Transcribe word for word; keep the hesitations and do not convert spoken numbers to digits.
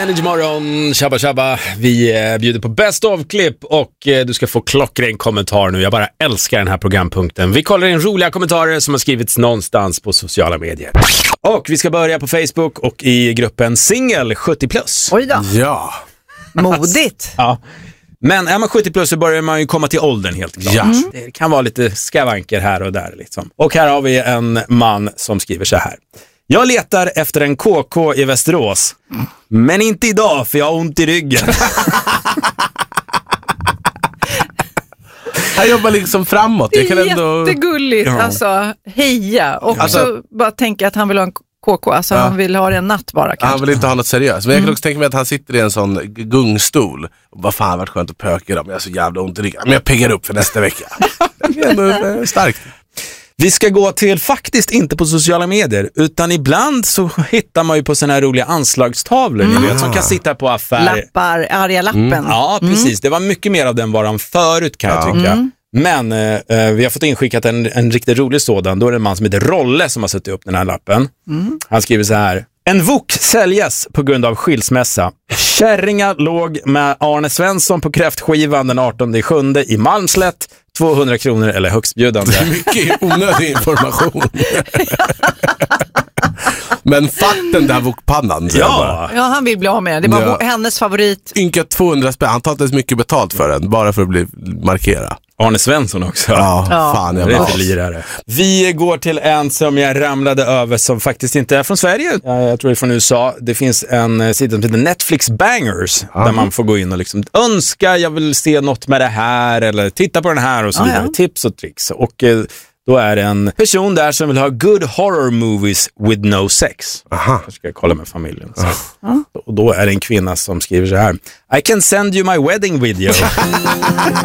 Energy morgon, tjabba tjabba. Vi eh, bjuder på best of-klipp och eh, du ska få klockren kommentar nu. Jag bara älskar den här programpunkten. Vi kollar in roliga kommentarer som har skrivits någonstans på sociala medier. Och vi ska börja på Facebook och i gruppen Singel sjuttio plus. Oj då. Ja. Modigt. Ja. Men är man sjuttio plus så börjar man ju komma till åldern helt klart. Ja. Mm. Det kan vara lite skavanker här och där liksom. Och här har vi en man som skriver så här. Jag letar efter en K K i Västerås. Men inte idag för jag har ont i ryggen. Han jobbar liksom framåt. Det är Jag kan ändå... jättegulligt. Ja. Alltså, heja. Och Alltså- så bara tänka att han vill ha en K K. Alltså Ja. han vill ha det en natt bara kanske. Han vill inte ha något seriöst. Men jag kan också tänka mig att han sitter i en sån gungstol. Och vad fan, varit skönt att pöka dem. Jag har så jävla ont i ryggen. Men jag peggar upp för nästa vecka. Det är ändå eh, starkt. Vi ska gå till faktiskt inte på sociala medier utan ibland så hittar man ju på såna här roliga anslagstavlor mm. ni vet, som kan sitta på affärer. Lappar, arga lappen. Mm. Ja, precis. Mm. Det var mycket mer av den varan förut kan jag tycka. Mm. Men eh, vi har fått inskickat en, en riktigt rolig sådan. Då är det en man som heter Rolle som har satt upp den här lappen. Mm. Han skriver så här. En vok säljes på grund av skilsmässa. Kärringar låg med Arne Svensson på kräftskivan den artonde sjunde i Malmslätt. tvåhundra kronor eller högstbjudande. Det är mycket onödig information. Men fatt den där vokpannan. Ja. Ja, han vill bli av med den. Det var Ja. hennes favorit. Ynka tvåhundra spänn. Han tar inte så mycket betalt för den. Bara för att bli markera. Arne Svensson också. Ja, Ja. fan jag Det är bara... för lirare. Vi går till en som jag ramlade över som faktiskt inte är från Sverige. Jag tror det är från U S A. Det finns en sida som heter Netflix Bangers. Aha. Där man får gå in och liksom önska, jag vill se något med det här. Eller titta på den här och så vidare. Ah, ja. Tips och tricks. Och eh, då är det en person där som vill ha good horror movies with no sex. Aha. Jag ska kolla med familjen. Så. Ah. Och då är det en kvinna som skriver så här. I can send you my wedding video.